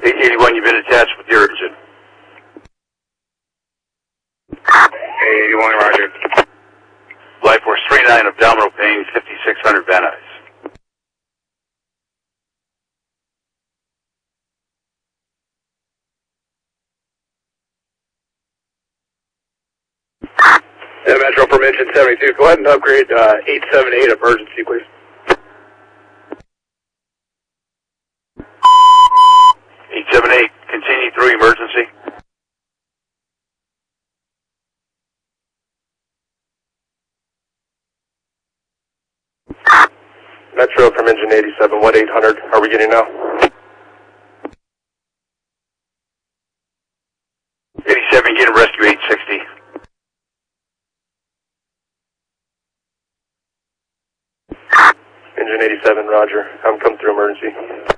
81, you've been attached with your urgent. Hey, 81, roger. Life Force 39, abdominal pain, 5600 Van Nuys. Yeah, Metro from engine 72. Go ahead and upgrade 878 emergency, please. 878, continue through emergency. Metro from engine 87, 1-800. Are we getting now? 87, get a rescue 860. Engine 87, roger. Come through emergency.